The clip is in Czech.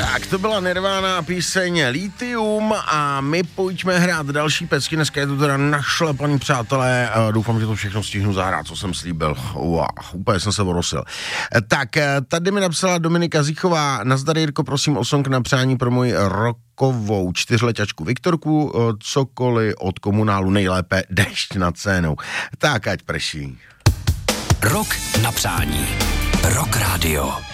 Tak, to byla Nirvana píseň Lithium a my pojďme hrát další pecky. Dneska je to teda našlepaný, přátelé. Doufám, že to všechno stihnu zahrát, co jsem slíbil. Wow, úplně jsem se orosil. Tak, tady mi napsala Dominika Zichová. Nazdar, Jirko, prosím o song na přání pro moji rokovou 4leťačku Viktorku. Cokoliv od Komunálu, nejlépe Dešť nad Scénou. Tak, ať prší. Rok na přání. Rock Radio.